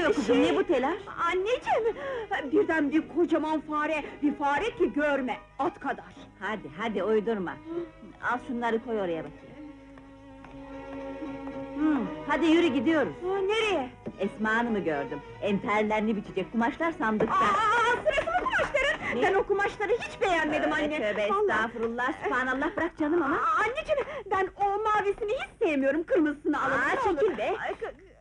oluyor kızım, ne bu telaş? Anneciğim, birden bir kocaman fare, bir fare ki görme, at kadar. Hadi, hadi uydurma! Al şunları koy oraya bakayım. Hadi yürü gidiyoruz! Nereye? Esma Hanım'ı gördüm, enterlerini biçecek, kumaşlar sandıkta! Sırası mı kumaşların? Ne? Ben o kumaşları hiç beğenmedim anne! Tövbe estağfurullah, sübhanallah, bırak canım ama! Anneciğim, ben o mavisini hiç sevmiyorum, kırmızısını alın! Çekil be!